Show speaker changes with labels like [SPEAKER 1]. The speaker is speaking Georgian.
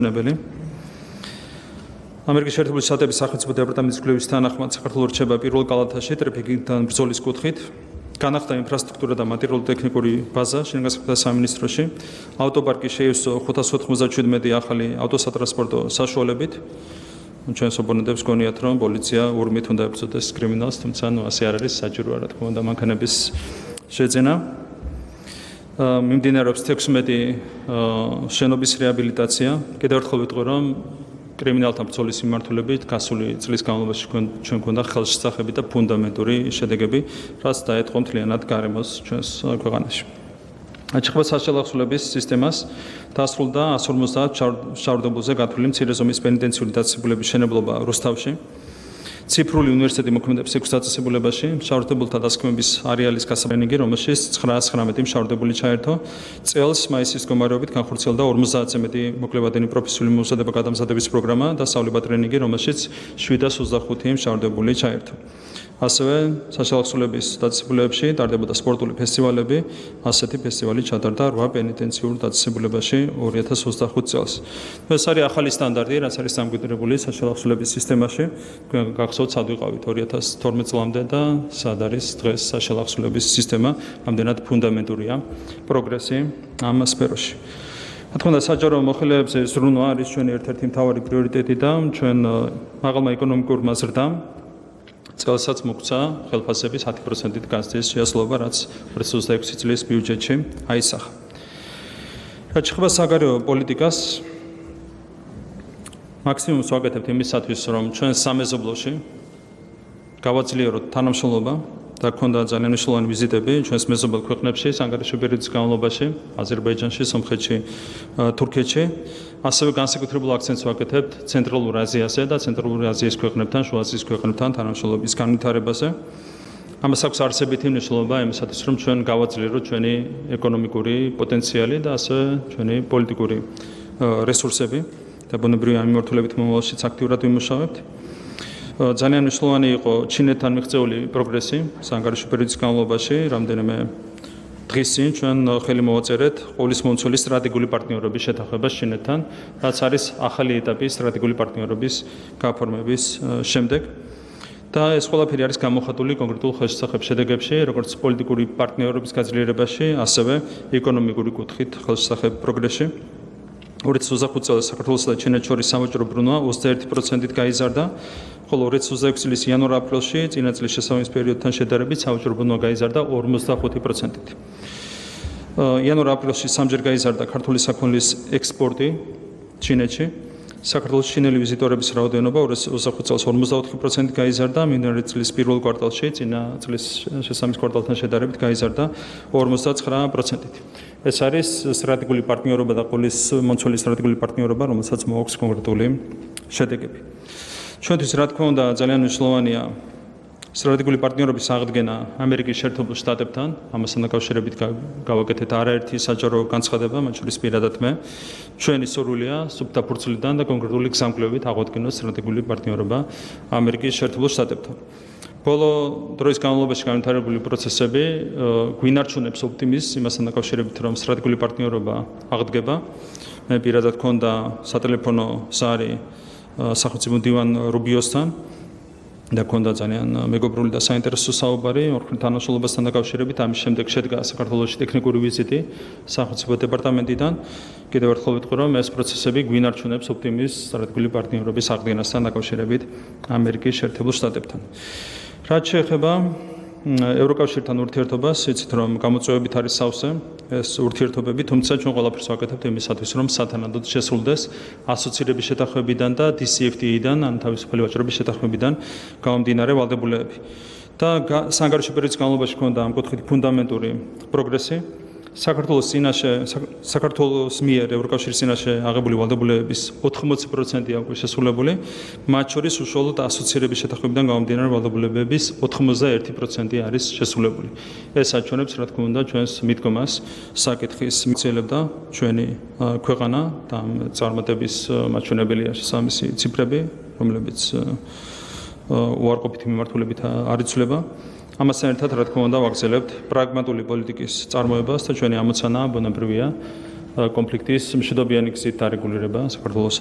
[SPEAKER 1] ამერიკის შეერთებული შტატების სახელმწიფო დეპარტამენტის კვლევის თანახმად საქართველოს რჩება პირველ კალათაში ტრაფიკიდან ბრძოლის კუთხით. განახდა ინფრასტრუქტურა და მატერიალურ-ტექნიკური ბაზა შინაგანსაკუთრებთა სამინისტროში. ავტოპარკი შეივსო 597 ახალი ავტოსატრანსპორტო საშუალებით. ჩვენს ოპონენტებს გონიათ, რომ პოლიცია ურმით უნდა ებრძოდეს კრიმინალს, თუმცა ასე არ არის, საჭიროა რა თქმა უნდა მანქანების შეძენა. მიმდინარეობს 16 შენობის რეაბილიტაცია. კიდევ ერთხელ ვიტყვი, რომ კრიმინალთან ბრძოლის მიმართულებით გასული წლის განმავლობაში ჩვენ გვქონდა ხელშესახები და ფუნდამენტური შედეგები, რაც დაეთყო მთლიანად გარემოს ჩვენს ქვეყანაში. აშუქება საშუალებების სისტემას დასრულდა 150 შავრდებულზე გათვლილი მცირე ზომის პენიტენციური დაწესებულების შენებლობა რუსთავში. ციფრული უნივერსიტეტი მოქმედებს 6 დაწესებულებაში, მშავრდებულთა დასაქმების არეალის გასაბრენიგი, რომელშიც 919 მშავრდებული ჩაერთო. წელს მაისის მდგომარეობით განხორციელდა 50-ზე მეტი მოკლევადენი პროფესიული მომზადება გადამზადების პროგრამა და სწავლება ტრენინგი, რომელშიც 725 მშავრდებული ჩაერთო. ასევე საშუალებების დაწესებულებებში ტარდებოდა სპორტული ფესტივალები, ასეთი ფესტივალი ჩატარდა 8 პენიტენციურ დაწესებულებაში 2025 წელს. ეს არის ახალი სტანდარტი, რაც არის დამკვიდრებული საშუალებების სისტემაში. გახსოვთ, სად ვიყავით 2012 წლამდე და სად არის დღეს საშუალებების სისტემა, ამდენად ფუნდამენტურია პროგრესი ამ სფეროში. რა თქმა უნდა, საჯარო მოხელეებზე ზრუნვა არის ჩვენი ერთ-ერთი მთავარი პრიორიტეტი და ჩვენ მაღალმა ეკონომიკურმა ზრდამ წელსაც მოგვცა ხელფასების 10%-ით გაზრდის შეასრულება, რაც 2026 წლის ბიუჯეტში აისახა. რაც შეეხება საგარეო პოლიტიკას, მაქსიმუმს ვაკეთებთ იმისათვის, რომ ჩვენ სამეზობლოში გავაძლიეროთ თანამშრომლობა და გქონდა ძალიან მნიშვნელოვანი ვიზიტები ჩვენს მეზობელ ქვეყნებში, სანგარეშო პერიოდის განმავლობაში, აზერბაიჯანში, სომხეთში, თურქეთში. ასევე განსაკუთრებულ აქცენტს ვაკეთებთ ცენტრალურ აზიაზე და ცენტრალური აზიის ქვეყნებთან, შუა აზიის ქვეყნებთან თანამშრომლობის განვითარებაზე. ამას აქვს არსებითი მნიშვნელობა იმისათვის, რომ ჩვენ გავაძლიეროთ ჩვენი ეკონომიკური პოტენციალი და ასევე ჩვენი პოლიტიკური რესურსები და ბუნებრივი მიმართულებით მომავალშიც აქტიურად ვიმუშავებთ. ძალიან მნიშვნელოვანი იყო ჩინეთთან მიღწეული პროგრესი სანგარეშო პერიოდის განმავლობაში, რამდენიმე დღის წინ ჩვენ ხელი მოვაწერეთ ყოვლისმომცველი სტრატეგიული პარტნიორობის შეთანხმებას ჩინეთთან, რაც არის ახალი ეტაპი სტრატეგიული პარტნიორობის გაფორმების შემდეგ. და ეს ყველაფერი არის გამოხატული კონკრეტულ ხელშესახებ შედეგებში, როგორც პოლიტიკური პარტნიორობის გაძლიერებაში, ასევე ეკონომიკური კუთხით ხელშესახებ პროგრესში. 2025 წელს საქართველოსა და ჩინეთს შორის სამოჭრო ბრუნვა 21%-ით გაიზარდა, ხოლო 2026 წლის იანვარ-აპრილში წინა წლის შესაბამის პერიოდთან შედარებით სამოჭრო ბრუნვა გაიზარდა 45%-ით. იანვარ-აპრილში სამჯერ გაიზარდა ქართული საქონლის ექსპორტი ჩინეთში. საქართველოს ჩინელი ვიზიტორების რაოდენობა 2025 წელს 54%-ით გაიზარდა, მინდვრიანი წლის პირველ კვარტალში წინა წლის შესაბამის კვარტალთან შედარებით გაიზარდა 59%-ით. ეს არის სტრატეგიული პარტნიორობა და ყოვლისმომცველი სტრატეგიული პარტნიორობა, რომელსაც მოაქვს კონკრეტული შედეგები. ჩვენთვის რა თქმა უნდა ძალიან მნიშვნელოვანია სტრატეგიული პარტნიორობის აღდგენა ამერიკის შეერთებულ შტატებთან, ამასთან დაკავშირებით გავაკეთეთ არაერთი საჯარო განცხადება, მათ შორის პირადად მე. ჩვენი სურვილია სუფთა ფურცლიდან და კონკრეტული გზამკვლევით აღვადგინოს სტრატეგიული პარტნიორობა ამერიკის შეერთებულ შტატებთან. ბოლო დროის განმავლობაში განვითარებული პროცესები გვინარჩუნებს ოპტიმიზმს იმასთან დაკავშირებით, რომ სტრატეგიული პარტნიორობა აღდგება. მე პირადად მქონდა სატელეფონო საარი სახელმწიფო მდივან რუბიოსთან და მქონდა ძალიან მეგობრული და საინტერესო საუბარი ორ თანამშრომლობასთან დაკავშირებით. ამის შემდეგ შედგა საქართველოში ტექნიკური ვიზიტი სახელმწიფო დეპარტამენტიდან. კიდევ ერთხელ ვიტყვი, რომ ეს პროცესები გვინარჩუნებს ოპტიმიზმს სტრატეგიული პარტნიორობის აღდგენასთან დაკავშირებით ამერიკის შეერთებულ შტატებთან. რაც შეეხება ევროკავშირთან ურთიერთობას, იცით რომ გამოწვევებით არის სავსე ეს ურთიერთობები, თუმცა ჩვენ ყველაფერს ვაკეთებთ იმისათვის, რომ სათანადოდ შესრულდეს ასოცირების შეთანხმებიდან და DCFTA-დან, ან თავისუფალი ვაჭრობის შეთანხმებიდან გამომდინარე ვალდებულებები. და სანგარეშო პერიოდის განმავლობაში ჰქონდა ამ კუთხით ფუნდამენტური პროგრესი. საქართველოს მიერ ევროკავშირის წინაშე აღებული ვალდებულებების 80%-ია უკვე შესრულებული, მათ შორის უშუალოდ ასოცირების შეთანხმებიდან გამომდინარე ვალდებულებების 91% არის შესრულებული. ეს აჩვენებს, რა თქმა უნდა, ჩვენს მიდგომას საკითხის მიცელებდა ჩვენი ქვეყანა და წარმატების მაჩვენებელია შესაბამისი ციფრები, რომლებიც უარყოფითი მიმართულებით არ იცვლება. ამასთან ერთად, რა თქმა უნდა, ვაგრძელებთ პრაგმატული პოლიტიკის წარმოებას და ჩვენი ამოცანა ბუნებრივია კონფლიქტის მშვიდობიანი გზით დარეგულირება საქართველოს